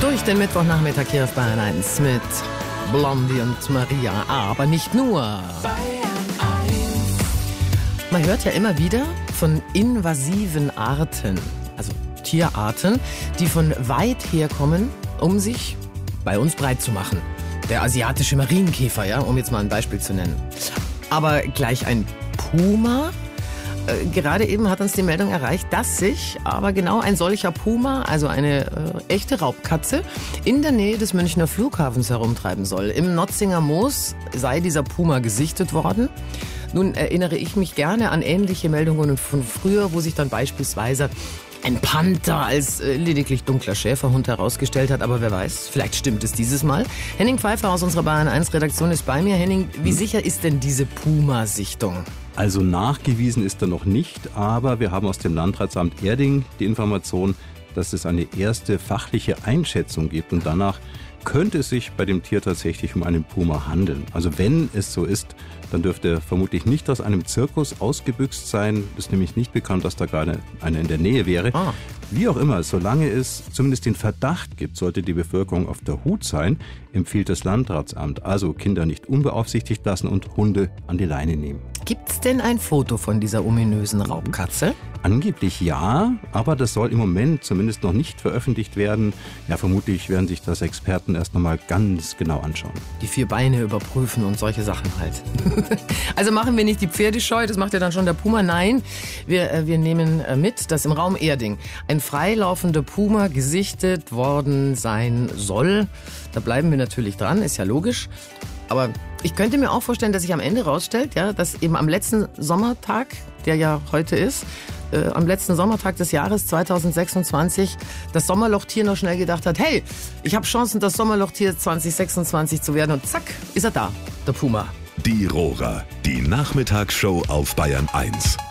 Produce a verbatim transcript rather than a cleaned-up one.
Durch den Mittwochnachmittag hier auf Bayern eins mit Blondie und Maria, aber nicht nur. Man hört ja immer wieder von invasiven Arten, also Tierarten, die von weit herkommen, um sich bei uns breit zu machen. Der asiatische Marienkäfer, ja, um jetzt mal ein Beispiel zu nennen. Aber gleich ein Puma? Äh, gerade eben hat uns die Meldung erreicht, dass sich aber genau ein solcher Puma, also eine äh, echte Raubkatze, in der Nähe des Münchner Flughafens herumtreiben soll. Im Notzinger Moos sei dieser Puma gesichtet worden. Nun erinnere ich mich gerne an ähnliche Meldungen von früher, wo sich dann beispielsweise ein Panther als äh, lediglich dunkler Schäferhund herausgestellt hat. Aber wer weiß, vielleicht stimmt es dieses Mal. Henning Pfeiffer aus unserer Bayern eins Redaktion ist bei mir. Henning, wie sicher ist denn diese Puma-Sichtung? Also nachgewiesen ist er noch nicht, aber wir haben aus dem Landratsamt Erding die Information, dass es eine erste fachliche Einschätzung gibt und danach könnte es sich bei dem Tier tatsächlich um einen Puma handeln. Also wenn es so ist, dann dürfte er vermutlich nicht aus einem Zirkus ausgebüxt sein. Es ist nämlich nicht bekannt, dass da gerade einer in der Nähe wäre. Ah. Wie auch immer, solange es zumindest den Verdacht gibt, sollte die Bevölkerung auf der Hut sein, empfiehlt das Landratsamt. Also Kinder nicht unbeaufsichtigt lassen und Hunde an die Leine nehmen. Gibt's denn ein Foto von dieser ominösen Raubkatze? Angeblich ja, aber das soll im Moment zumindest noch nicht veröffentlicht werden. Ja, vermutlich werden sich das Experten erst noch mal ganz genau anschauen. Die vier Beine überprüfen und solche Sachen halt. Also machen wir nicht die Pferdescheu, das macht ja dann schon der Puma. Nein, wir, äh, wir nehmen äh, mit, dass im Raum Erding ein freilaufender Puma gesichtet worden sein soll. Da bleiben wir natürlich dran, ist ja logisch. Aber ich könnte mir auch vorstellen, dass sich am Ende rausstellt, ja, dass eben am letzten Sommertag, der ja heute ist, äh, am letzten Sommertag des Jahres zweitausendsechsundzwanzig, das Sommerlochtier noch schnell gedacht hat, hey, ich habe Chancen, das Sommerlochtier zweitausendsechsundzwanzig zu werden. Und zack, ist er da, der Puma. Die Rohrer, die Nachmittagsshow auf Bayern eins.